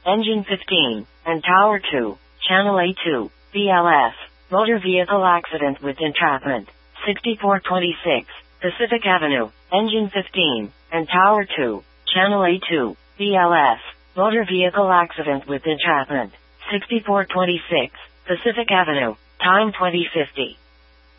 Engine 15, and Tower 2, Channel A2, BLS. Motor vehicle accident with entrapment. 6426, Pacific Avenue, Engine 15, and Tower 2, Channel A2, BLS. Motor vehicle accident with entrapment. 6426, Pacific Avenue, time 2050.